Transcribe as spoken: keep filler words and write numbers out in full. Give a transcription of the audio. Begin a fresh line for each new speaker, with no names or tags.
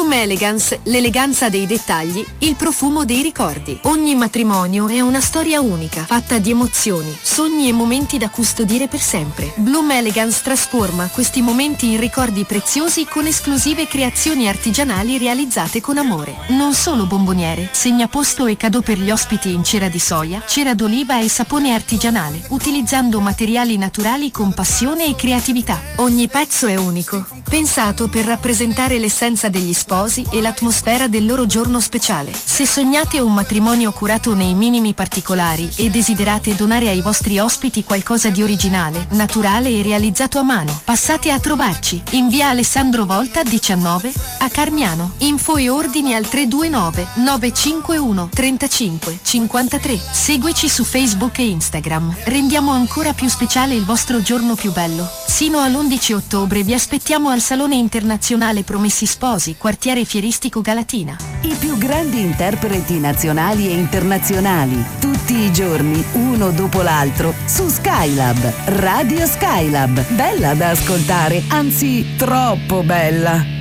Bloom Elegance, l'eleganza dei dettagli, il profumo dei ricordi. Ogni matrimonio è una storia unica, fatta di emozioni, sogni e momenti da custodire per sempre. Bloom Elegance trasforma questi momenti in ricordi preziosi con esclusive creazioni artigianali realizzate con amore. Non solo bomboniere, segnaposto e cadeau per gli ospiti in cera di soia, cera d'oliva e sapone artigianale, utilizzando materiali naturali con passione e creatività. Ogni pezzo è unico, pensato per rappresentare l'essenza degli sposi e l'atmosfera del loro giorno speciale. Se sognate un matrimonio curato nei minimi particolari e desiderate donare ai vostri ospiti qualcosa di originale, naturale e realizzato a mano, passate a trovarci in via Alessandro Volta diciannove a Carmiano. Info e ordini al tre due nove nove cinque uno trentacinque cinquantatré. Seguici su Facebook e Instagram. Rendiamo ancora più speciale il vostro giorno più bello. Sino all'undici ottobre vi aspettiamo al Salone Internazionale Promessi Sposi, quartiere fieristico Galatina.
I più grandi interpreti nazionali e internazionali, tutti i giorni, uno dopo l'altro, su Skylab, Radio Skylab. Bella da ascoltare, anzi troppo bella.